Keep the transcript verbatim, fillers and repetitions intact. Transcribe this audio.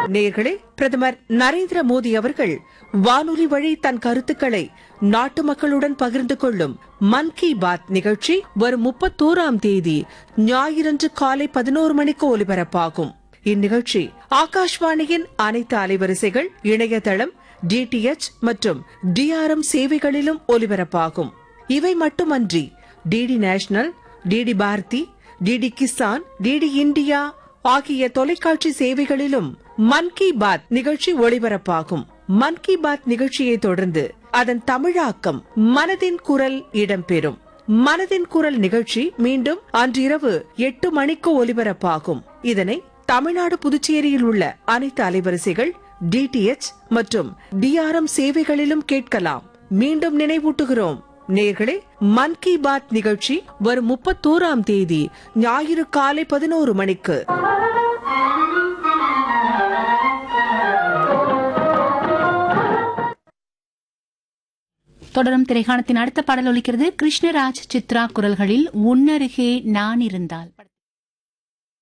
நேயர்களே, பிரதமர் நரேந்திர மோடி அவர்கள் வானொலி வழி தன் கருத்துக்களை நாட்டு மக்களுடன் பகிர்ந்து கொள்ளும் மன் கி பாத் நிகழ்ச்சி வரும் முப்பத்தோராம் தேதி ஞாயிறன்று காலை பதினோரு மணிக்கு ஒலிபரப்பாகும். இந்நிகழ்ச்சி ஆகாஷ்வாணியின் அனைத்து அலைவரிசைகள், இணையதளம், டிடிஎச் மற்றும் டிஆர்எம் சேவைகளிலும் ஒலிபரப்பாகும். இவை மட்டுமன்றி DD national, DD Bharathi, DD Kisan, DD India ஆகிய தொலைக்காட்சி சேவைகளிலும் மன் கி பாத் நிகழ்ச்சி ஒளிபரப்பாகும். மன் கி பாத் நிகழ்ச்சியை தொடர்ந்து அதன் தமிழாக்கம் மனதின் குரல் இடம்பெறும். மனதின் குரல் நிகழ்ச்சி மீண்டும் அன்றிரவு எட்டு மணிக்கு ஒலிபரப்பாகும். இதனை தமிழ்நாடு, புதுச்சேரியில் உள்ள அனைத்து அலைவரிசைகள், டிடிஎச் மற்றும் டிஆர்எம் சேவைகளிலும் கேட்கலாம். மீண்டும் நினைவூட்டுகிறோம் நேர்களே, மன் கி பாத் நிகழ்ச்சி வரும் முப்பத்தோராம் தேதி ஞாயிறு காலை பதினோரு மணிக்கு. தொடரும் திரைக்காணத்தின் அடுத்த பாடல் ஒலிக்கிறது. கிருஷ்ணராஜ், சித்ரா குரல்களில் உன்னருகே நான் இருந்தால்.